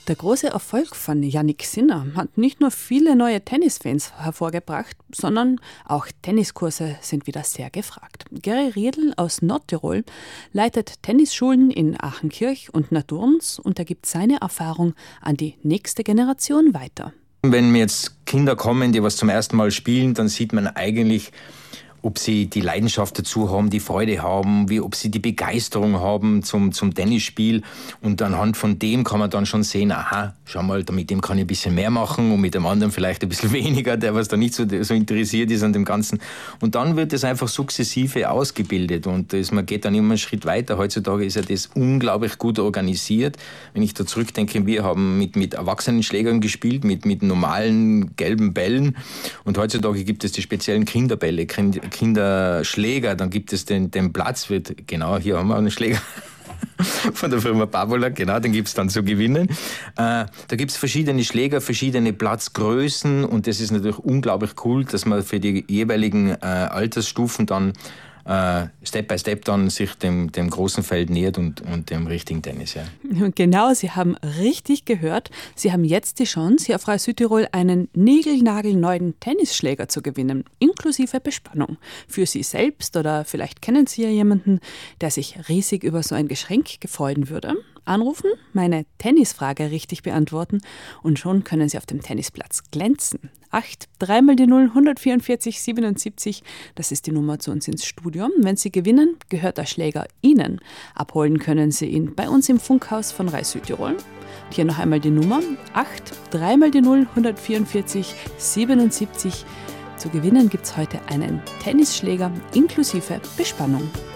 Der große Erfolg von Jannik Sinner hat nicht nur viele neue Tennisfans hervorgebracht, sondern auch Tenniskurse sind wieder sehr gefragt. Gary Riedl aus Nordtirol leitet Tennisschulen in Aachenkirch und Nadurns und er gibt seine Erfahrung an die nächste Generation weiter. Wenn mir jetzt Kinder kommen, die was zum ersten Mal spielen, dann sieht man eigentlich, ob sie die Leidenschaft dazu haben, die Freude haben, ob sie die Begeisterung haben zum Tennisspiel. Und anhand von dem kann man dann schon sehen, aha, schau mal, mit dem kann ich ein bisschen mehr machen und mit dem anderen vielleicht ein bisschen weniger, der was da nicht so interessiert ist an dem Ganzen. Und dann wird das einfach sukzessive ausgebildet und man geht dann immer einen Schritt weiter. Heutzutage ist ja das unglaublich gut organisiert. Wenn ich da zurückdenke, wir haben mit erwachsenen Schlägern gespielt, mit normalen gelben Bällen. Und heutzutage gibt es die speziellen Kinderbälle, Kinderschläger, dann gibt es den Platz, genau, hier haben wir einen Schläger von der Firma Bavola, genau, den gibt es dann zu gewinnen. Da gibt es verschiedene Schläger, verschiedene Platzgrößen und das ist natürlich unglaublich cool, dass man für die jeweiligen Altersstufen dann Step by Step dann sich dem großen Feld nähert und dem richtigen Tennis. Ja. Genau, Sie haben richtig gehört. Sie haben jetzt die Chance, hier auf Rai Südtirol einen niegelnagelneuen Tennisschläger zu gewinnen, inklusive Bespannung. Für Sie selbst oder vielleicht kennen Sie ja jemanden, der sich riesig über so ein Geschenk freuen würde. Anrufen, meine Tennisfrage richtig beantworten und schon können Sie auf dem Tennisplatz glänzen. 8 3 mal die 0 144 77, das ist die Nummer zu uns ins Studio. Wenn Sie gewinnen, gehört der Schläger Ihnen. Abholen können Sie ihn bei uns im Funkhaus von Rai Südtirol. Und hier noch einmal die Nummer 8 3 mal die 0 144 77. Zu gewinnen gibt es heute einen Tennisschläger inklusive Bespannung.